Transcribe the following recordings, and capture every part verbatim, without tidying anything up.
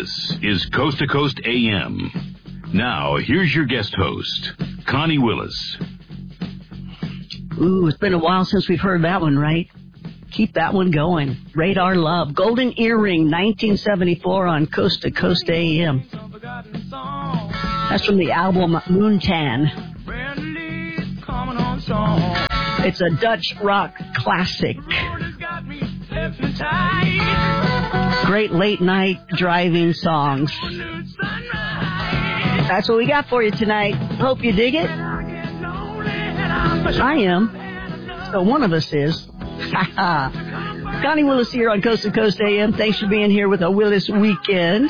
This is Coast to Coast A M. Now, here's your guest host, Connie Willis. Ooh, it's been a while since we've heard that one, right? Keep that one going. Radar Love. Golden Earring, nineteen seventy-four on Coast to Coast A M. That's from the album Moontan. It's a Dutch rock classic. Great late night driving songs. That's what we got for you tonight. Hope you dig it. I am. So one of us is. Connie Willis here on Coast to Coast A M. Thanks for being here with a Willis Weekend.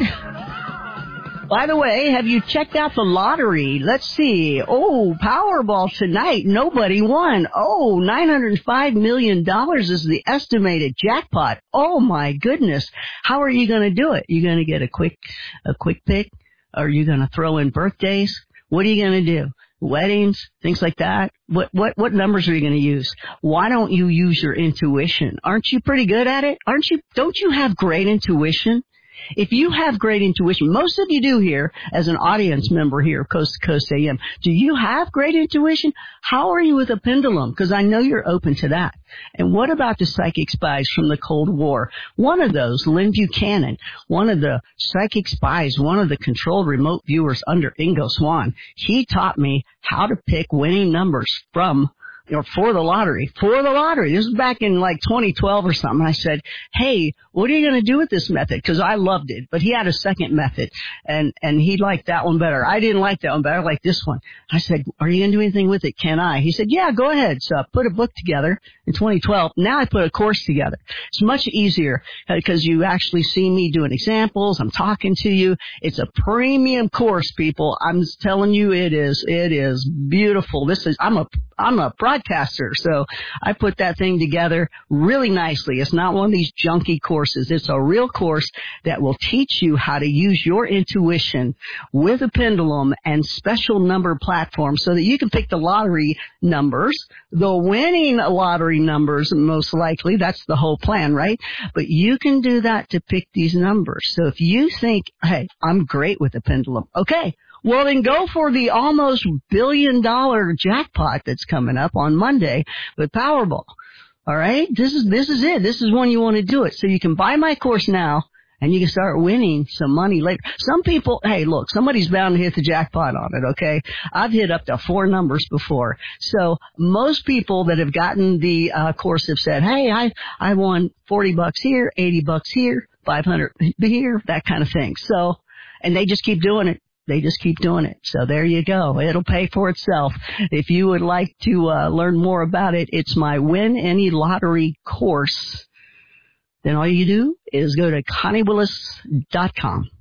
By the way, have you checked out the lottery? Let's see. Oh, Powerball tonight. Nobody won. Oh, nine hundred five million dollars is the estimated jackpot. Oh, my goodness. How are you going to do it? You going to get a quick, a quick pick? Are you going to throw in birthdays? What are you going to do? Weddings, things like that? What, what, what numbers are you going to use? Why don't you use your intuition? Aren't you pretty good at it? Aren't you, don't you have great intuition? If you have great intuition, most of you do here as an audience member here of Coast to Coast A M, do you have great intuition? How are you with a pendulum? Because I know you're open to that. And what about the psychic spies from the Cold War? One of those, Lynn Buchanan, one of the psychic spies, one of the controlled remote viewers under Ingo Swann, he taught me how to pick winning numbers from or for the lottery, for the lottery. This was back in like twenty twelve or something. I said, hey, what are you going to do with this method? Because I loved it. But he had a second method, and, and he liked that one better. I didn't like that one better. I liked this one. I said, are you going to do anything with it? Can I? He said, yeah, go ahead. So I put a book together in twenty twelve. Now I put a course together. It's much easier because you actually see me doing examples. I'm talking to you. It's a premium course, people. I'm telling you, it is. It is beautiful. This is, I'm a, I'm a broadcaster, so I put that thing together really nicely. It's not one of these junky courses. It's a real course that will teach you how to use your intuition with a pendulum and special number platforms so that you can pick the lottery numbers, the winning lottery numbers, most likely. That's the whole plan, right? But you can do that to pick these numbers. So if you think, hey, I'm great with the pendulum, okay, well, then go for the almost billion dollar jackpot that's coming up on Monday with Powerball. All right? This is, this is it. This is when you want to do it. So you can buy my course now and you can start winning some money later. Some people, hey, look, somebody's bound to hit the jackpot on it, okay? I've hit up to four numbers before. So most people that have gotten the uh, course have said, hey, I, I won forty bucks here, eighty bucks here, five hundred here, that kind of thing. So, and they just keep doing it. They just keep doing it. So there you go. It'll pay for itself. If you would like to uh, learn more about it, it's my Win Any Lottery course. Then all you do is go to connie willis dot com.